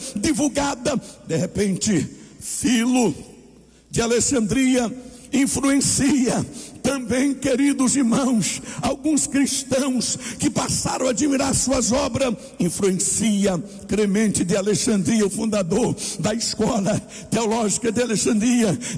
divulgada. De repente, Filo de Alexandria influencia também, queridos irmãos, alguns cristãos que passaram a admirar suas obras. Influencia Clemente de Alexandria, o fundador da escola teológica de Alexandria,